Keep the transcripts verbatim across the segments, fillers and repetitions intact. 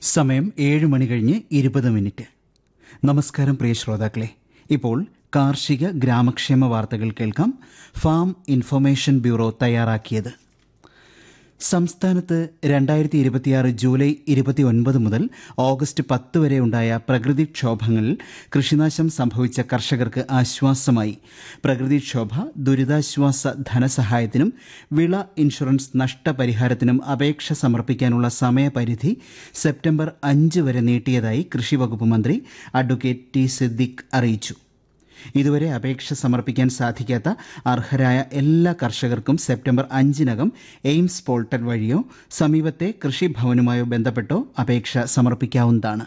സമയം ഏഴ് മണി കഴിഞ്ഞ് ഇരുപത് മിനിറ്റ്. നമസ്കാരം പ്രിയ ശ്രോതാക്കളെ. ഇപ്പോൾ കാർഷിക ഗ്രാമക്ഷേമ വാർത്തകൾ കേൾക്കാം. ഫാം ഇൻഫർമേഷൻ ബ്യൂറോ തയ്യാറാക്കിയത്. സംസ്ഥാനത്ത് രണ്ടായിരത്തി ഇരുപത്തിയാറ് ജൂലൈ ഇരുപത്തി ഒൻപത് മുതൽ ഓഗസ്റ്റ് പത്ത് വരെ ഉണ്ടായ പ്രകൃതിക്ഷോഭങ്ങളിൽ കൃഷിനാശം സംഭവിച്ച കർഷകർക്ക് ആശ്വാസമായി പ്രകൃതിക്ഷോഭ ദുരിതാശ്വാസ ധനസഹായത്തിനും വിള ഇൻഷുറൻസ് നഷ്ടപരിഹാരത്തിനും അപേക്ഷ സമർപ്പിക്കാനുള്ള സമയപരിധി സെപ്റ്റംബർ അഞ്ച് വരെ നീട്ടിയതായി കൃഷിവകുപ്പ് മന്ത്രി അഡ്വക്കേറ്റ് ടി സിദ്ദിഖ് അറിയിച്ചു. ഇതുവരെ അപേക്ഷ സമർപ്പിക്കാൻ സാധിക്കാത്ത അർഹരായ എല്ലാ കർഷകർക്കും സെപ്റ്റംബർ അഞ്ചിനകം എയിംസ് പോർട്ടൽ വഴിയോ സമീപത്തെ കൃഷിഭവനുമായോ ബന്ധപ്പെട്ടോ അപേക്ഷ സമർപ്പിക്കാവുന്നതാണ്.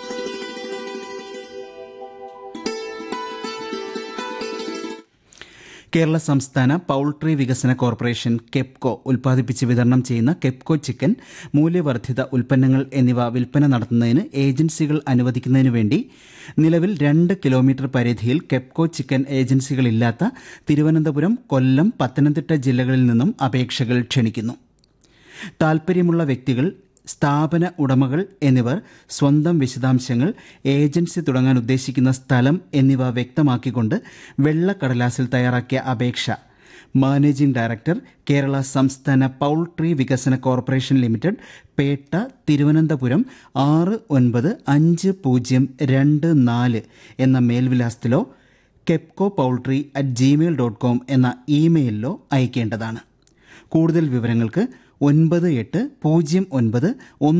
കേരള സംസ്ഥാന പൌൾട്രി വികസന കോർപ്പറേഷൻ കെപ്കോ ഉൽപ്പാദിപ്പിച്ച് വിതരണം ചെയ്യുന്ന കെപ്കോ ചിക്കൻ, മൂല്യവർദ്ധിത ഉൽപ്പന്നങ്ങൾ എന്നിവ വിൽപ്പന നടത്തുന്നതിന് ഏജൻസികൾ അനുവദിക്കുന്നതിനു വേണ്ടി നിലവിൽ രണ്ട് കിലോമീറ്റർ പരിധിയിൽ കെപ്കോ ചിക്കൻ ഏജൻസികളില്ലാത്ത തിരുവനന്തപുരം, കൊല്ലം, പത്തനംതിട്ട ജില്ലകളിൽ നിന്നും അപേക്ഷകൾ ക്ഷണിക്കുന്നു. താൽപ്പര്യമുള്ള വ്യക്തികൾ, സ്ഥാപന ഉടമകൾ എന്നിവർ സ്വന്തം വിശദാംശങ്ങൾ, ഏജൻസി തുടങ്ങാൻ ഉദ്ദേശിക്കുന്ന സ്ഥലം എന്നിവ വ്യക്തമാക്കിക്കൊണ്ട് വെള്ളക്കടലാസിൽ തയ്യാറാക്കിയ അപേക്ഷ മാനേജിംഗ് ഡയറക്ടർ, കേരള സംസ്ഥാന പൌൾട്രി വികസന കോർപ്പറേഷൻ ലിമിറ്റഡ്, പേട്ട, തിരുവനന്തപുരം ആറ് ഒൻപത് അഞ്ച് പൂജ്യം രണ്ട് നാല് എന്ന മേൽവിലാസത്തിലോ KEPCO poultry at Gmail dot com എന്ന ഇമെയിലിലോ അയക്കേണ്ടതാണ്. കൂടുതൽ വിവരങ്ങൾക്ക് ഒൻപത് എട്ട് പൂജ്യം ഒൻപത് ഒന്ന്